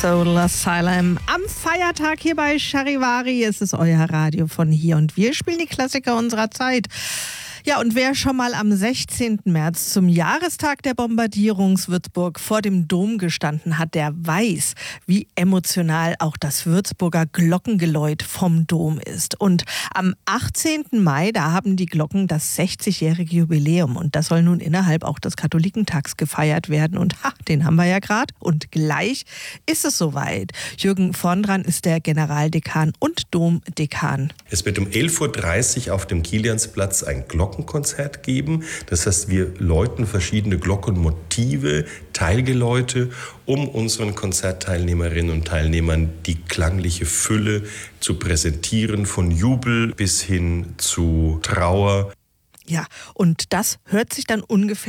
Soul Asylum am Feiertag hier bei Charivari. Es ist euer Radio von hier und wir spielen die Klassiker unserer Zeit. Ja, und wer schon mal am 16. März zum Jahrestag der Bombardierung Würzburg vor dem Dom gestanden hat, der weiß, wie emotional auch das Würzburger Glockengeläut vom Dom ist. Und am 18. Mai, da haben die Glocken das 60-jährige Jubiläum und das soll nun innerhalb auch des Katholikentags gefeiert werden. Und den haben wir ja gerade und gleich ist es soweit. Jürgen Vondran ist der Generaldekan und Domdekan. Es wird um 11.30 Uhr auf dem Kiliansplatz ein Glockenkonzert geben. Das heißt, wir läuten verschiedene Glockenmotive, Teilgeläute, um unseren Konzertteilnehmerinnen und Teilnehmern die klangliche Fülle zu präsentieren, von Jubel bis hin zu Trauer. Ja, und das hört sich dann ungefähr